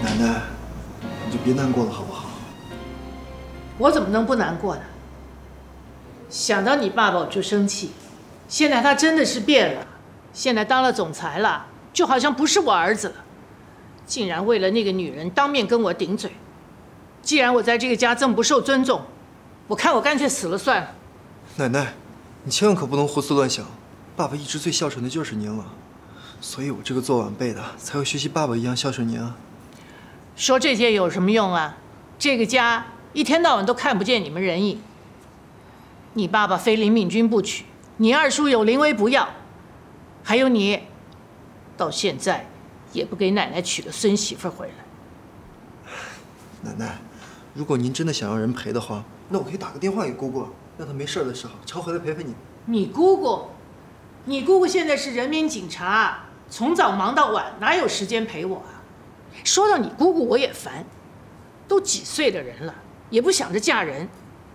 奶奶，你就别难过了好不好？ 我怎么能不难过呢？想到你爸爸我就生气，现在他真的是变了，现在当了总裁了，就好像不是我儿子了，竟然为了那个女人当面跟我顶嘴。既然我在这个家这么不受尊重，我看我干脆死了算了。 奶奶，你千万可不能胡思乱想，爸爸一直最孝顺的就是您了，所以我这个做晚辈的才会学习爸爸一样孝顺您啊。 说这些有什么用啊？这个家一天到晚都看不见你们人影。你爸爸非林敏君不娶，你二叔有林威不要，还有你，到现在也不给奶奶娶个孙媳妇回来。 奶奶，如果您真的想让人陪的话，那我可以打个电话给姑姑，让她没事的时候常回来陪陪你。 你姑姑现在是人民警察，从早忙到晚，哪有时间陪我啊？说到你姑姑，我也烦，都几岁的人了，也不想着嫁人。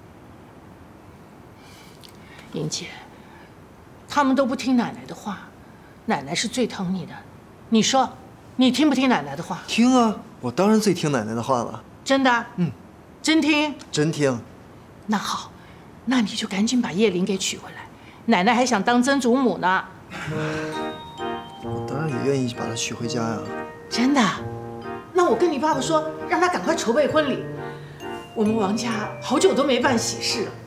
英姐，他们都不听奶奶的话，奶奶是最疼你的。你说，你听不听奶奶的话？ 听啊，我当然最听奶奶的话了。 真的？ 嗯， 真听？ 真听。 那好，那你就赶紧把叶玲给娶回来，奶奶还想当曾祖母呢。 我当然也愿意把她娶回家呀。 真的？那我跟你爸爸说，让他赶快筹备婚礼。我们王家好久都没办喜事了。